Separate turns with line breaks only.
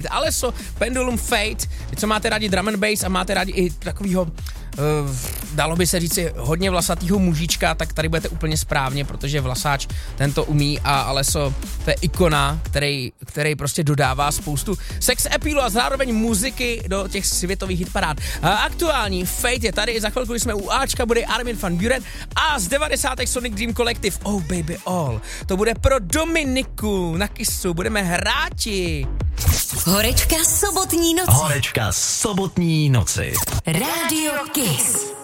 Alesso, Pendulum Fate, co máte rádi drum and bass a máte rádi i takovýho, dalo by se říci, hodně vlasatýho mužička, tak tady budete úplně správně, protože Vlasáč tento umí a Alesso, to je ikona, který prostě dodává spoustu sex appealu a zároveň muziky do těch světových hitparád. Aktuální Fate je tady, za chvilku jsme u Ačka, bude Armin van Buuren a z 90. Sonic Dream Collective Oh Baby All. To bude pro Dominiku na Kissu, budeme hráči.
Horečka sobotní noci.
Horečka sobotní noci.
Rádio Kiss.